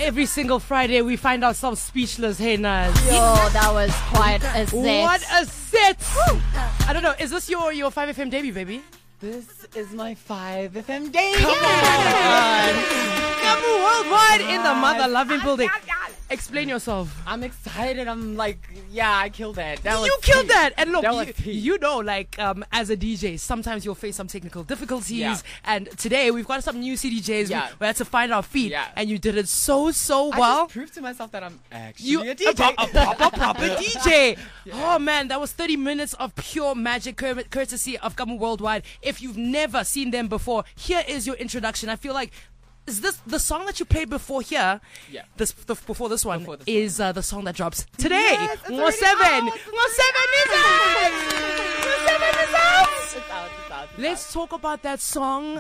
every single Friday we find ourselves speechless. Hey, Naz. Yo, that was quite a set. What a set! I don't know. Is this your 5FM debut, baby? This is my 5FM debut. Come on! Kamu Worldwide in the mother loving building. Explain yourself. I'm excited. I'm like, yeah, I killed that. You killed that. And look, That was peak. you know, like, as a DJ, sometimes you'll face some technical difficulties. Yeah. And today we've got some new CDJs. Yeah. We had to find our feet. Yeah. And you did it so I well. just proved to myself that I'm actually You a DJ. a proper DJ. Oh man, that was 30 minutes of pure magic courtesy of Kamu Worldwide. If you've never seen them before, here is your introduction. I feel like, is this the song that you played before here? Yeah. Before this one Before this is the song that drops today. Yes, it's Mo already 7. out. Mo 7 is out. Mo 7 is out. It's out. Let's talk about that song,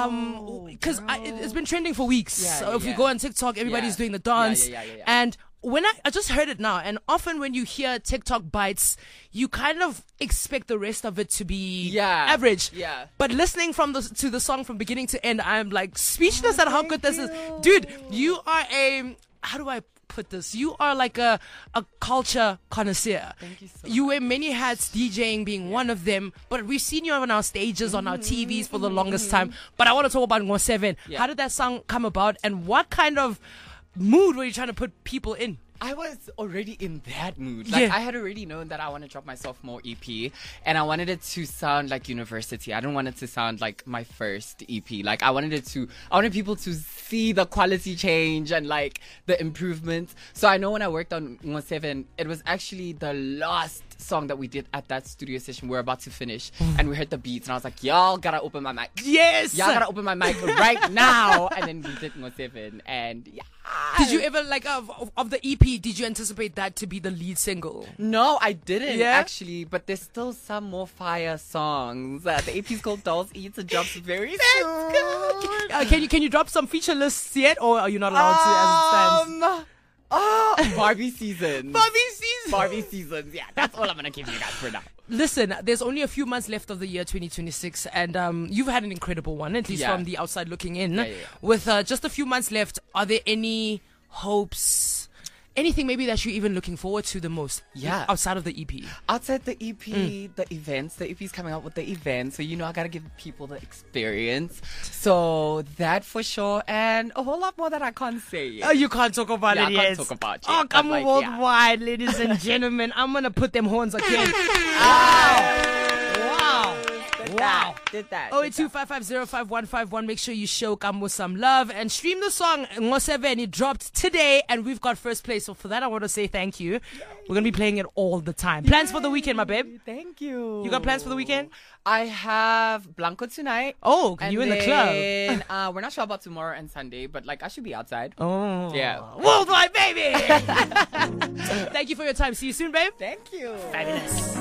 because it's been trending for weeks. Yeah, So if you yeah. go on TikTok, everybody's Yeah. doing the dance, Yeah. and when I just heard it now, and often when you hear TikTok bites, you kind of expect the rest of it to be average. Yeah. But listening to the song from beginning to end, I'm like speechless at how good this is, dude. You are how do I put this? You are like a culture connoisseur. Thank you so You wear many hats, DJing being one of them, but we've seen you on our stages, on our TVs for the longest time. But I want to talk about Ngo 7. Yeah. How did that song come about, and what kind of mood were you trying to put people in? I was already in that mood. Like, Yeah. I had already known that I want to drop my sophomore EP, and I wanted it to sound like university. I didn't want it to sound like my first EP. Like, I wanted people to see the quality change and like the improvements. So I know when I worked on Ngo 7, it was actually the last song that we did at that studio session. We're about to finish, and we heard the beats, and I was like, y'all gotta open my mic. Yes! Y'all gotta open my mic right now. And then we did Ngo 7, and yeah. Did you ever, like, of the EP, did you anticipate that to be the lead single? No, I didn't Yeah? actually, but there's still some more fire songs. The EP's called Dolls Eats. It drops very soon. Can you drop some feature lists yet, or are you not allowed to as it stands? Barbie season. Barbie season! Seasons. Yeah, that's all I'm gonna give you guys for now. Listen, there's only a few months left of the year 2026, and you've had an incredible one, at least Yeah. from the outside looking in. Yeah. With just a few months left, are there any hopes, anything maybe that you're even looking forward to the most? Yeah. Outside of the EP. Outside the EP, the events, the EP's coming out with the events, so I gotta give people the experience. So that for sure, and a whole lot more that I can't say yet. Oh, you can't talk about Yeah, it I yet. can't talk about it, Oh, but come like, worldwide, ladies and gentlemen. I'm gonna put them horns again. Wow. Did that. 0825505151. Make sure you show Kamu some love and stream the song Ngo 7. It dropped today, and we've got first place. So for that, I want to say thank you. We're gonna be playing it all the time. Plans for the weekend, my babe? Thank you. You got plans for the weekend? I have Blanco tonight. Oh, And you in the club? then, we're not sure about tomorrow and Sunday, but like I should be outside. Oh, Yeah. worldwide, baby. Thank you for your time. See you soon, babe. Thank you. Fabulous.